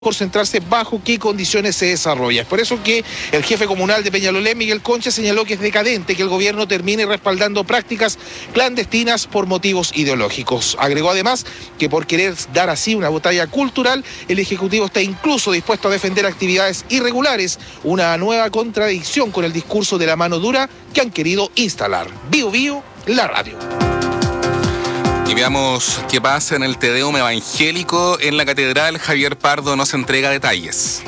concentrarse bajo qué condiciones se desarrolla. Es por eso que el jefe comunal de Peñalolén, Miguel Concha, señaló que es decadente que el gobierno termine respaldando prácticas clandestinas por motivos ideológicos. Agregó además que por querer dar así una batalla cultural, el Ejecutivo está incluso dispuesto a defender actividades irregulares, una nueva contradicción con el discurso de la mano dura que han querido instalar. Bio Bio, la radio. Y veamos qué pasa en el Te Deum evangélico en la catedral. Javier Pardo nos entrega detalles.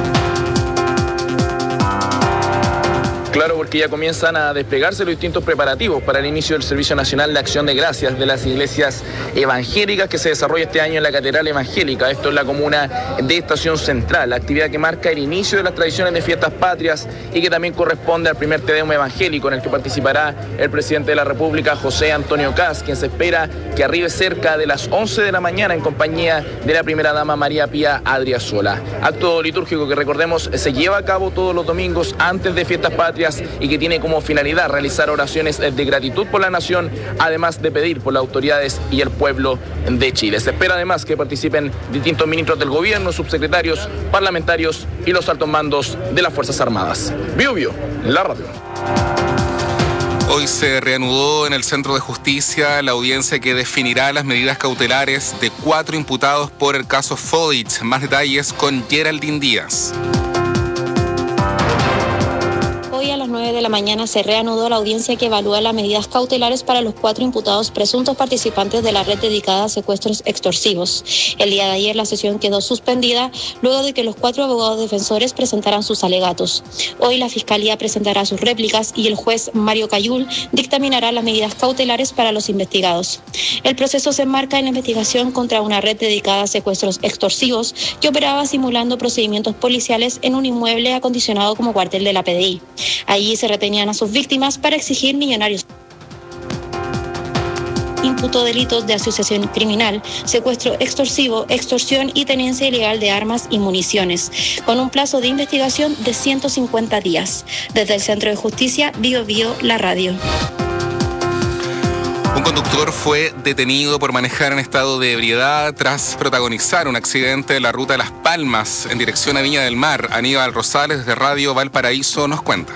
Claro, porque ya comienzan a desplegarse los distintos preparativos para el inicio del Servicio Nacional de Acción de Gracias de las iglesias evangélicas que se desarrolla este año en la Catedral Evangélica. Esto es la comuna de Estación Central, la actividad que marca el inicio de las tradiciones de fiestas patrias y que también corresponde al primer Te Deum evangélico en el que participará el presidente de la República, José Antonio Kast, quien se espera que arribe cerca de las 11 de la mañana en compañía de la primera dama María Pía Adriasola. Acto litúrgico que, recordemos, se lleva a cabo todos los domingos antes de fiestas patrias y que tiene como finalidad realizar oraciones de gratitud por la nación, además de pedir por las autoridades y el pueblo de Chile. Se espera además que participen distintos ministros del gobierno, subsecretarios, parlamentarios y los altos mandos de las Fuerzas Armadas. Bio Bio, la radio. Hoy se reanudó en el Centro de Justicia la audiencia que definirá las medidas cautelares de 4 imputados por el caso Fodich. Más detalles con Geraldine Díaz. Hoy a las 9 de la mañana se reanudó la audiencia que evalúa las medidas cautelares para los 4 imputados presuntos participantes de la red dedicada a secuestros extorsivos. El día de ayer la sesión quedó suspendida luego de que los 4 abogados defensores presentaran sus alegatos. Hoy la Fiscalía presentará sus réplicas y el juez Mario Cayul dictaminará las medidas cautelares para los investigados. El proceso se enmarca en la investigación contra una red dedicada a secuestros extorsivos que operaba simulando procedimientos policiales en un inmueble acondicionado como cuartel de la PDI. Allí se retenían a sus víctimas para exigir millonarios. Imputó delitos de asociación criminal, secuestro extorsivo, extorsión y tenencia ilegal de armas y municiones, con un plazo de investigación de 150 días. Desde el Centro de Justicia, Bio Bio, la radio. Un conductor fue detenido por manejar en estado de ebriedad tras protagonizar un accidente en la ruta de Las Palmas en dirección a Viña del Mar. Aníbal Rosales de Radio Valparaíso nos cuenta.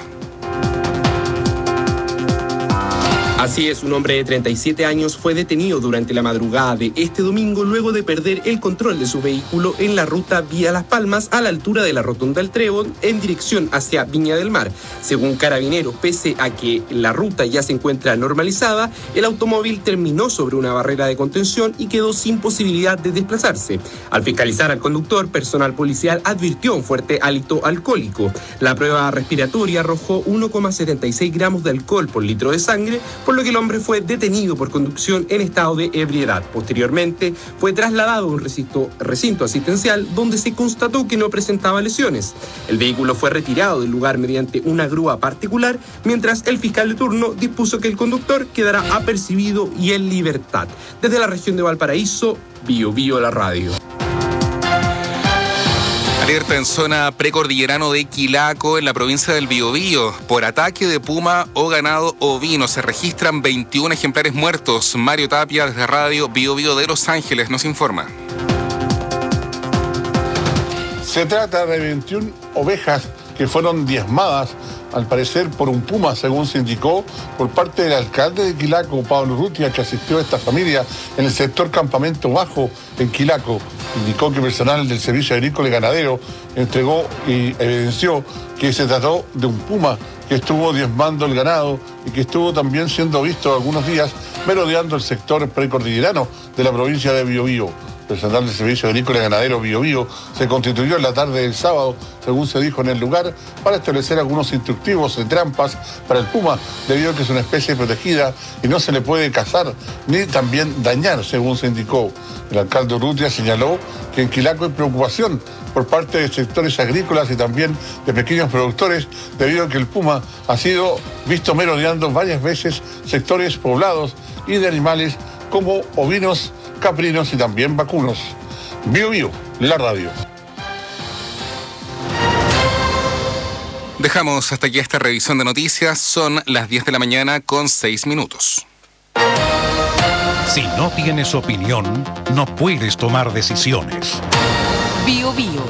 Así es, un hombre de 37 años fue detenido durante la madrugada de este domingo luego de perder el control de su vehículo en la ruta vía Las Palmas a la altura de la Rotonda del Trébol en dirección hacia Viña del Mar. Según Carabineros, pese a que la ruta ya se encuentra normalizada, el automóvil terminó sobre una barrera de contención y quedó sin posibilidad de desplazarse. Al fiscalizar al conductor, personal policial advirtió un fuerte hálito alcohólico. La prueba respiratoria arrojó 1,76 gramos de alcohol por litro de sangre, por lo que el hombre fue detenido por conducción en estado de ebriedad. Posteriormente, fue trasladado a un recinto asistencial donde se constató que no presentaba lesiones. El vehículo fue retirado del lugar mediante una grúa particular, mientras el fiscal de turno dispuso que el conductor quedará apercibido y en libertad. Desde la región de Valparaíso, Bio Bio la radio. Alerta en zona precordillerano de Quilaco, en la provincia del Biobío, por ataque de puma o ganado ovino. Se registran 21 ejemplares muertos. Mario Tapia, desde Radio Biobío de Los Ángeles, nos informa. Se trata de 21 ovejas que fueron diezmadas, al parecer por un puma, según se indicó por parte del alcalde de Quilaco, Pablo Urrutia, que asistió a esta familia en el sector Campamento Bajo en Quilaco. Indicó que personal del Servicio Agrícola y Ganadero entregó y evidenció que se trató de un puma que estuvo diezmando el ganado y que estuvo también siendo visto algunos días merodeando el sector precordillerano de la provincia de Biobío. Personal del Servicio Agrícola y Ganadero Biobío se constituyó en la tarde del sábado, según se dijo en el lugar, para establecer algunos instructivos de trampas para el puma, debido a que es una especie protegida y no se le puede cazar ni también dañar, según se indicó. El alcalde Urrutia señaló que en Quilaco hay preocupación por parte de sectores agrícolas y también de pequeños productores, debido a que el puma ha sido visto merodeando varias veces sectores poblados y de animales como ovinos, caprinos y también vacunos. Bio Bio, la radio. Dejamos hasta aquí esta revisión de noticias. Son las 10 de la mañana con 6 minutos. Si no tienes opinión, no puedes tomar decisiones. Bio Bio.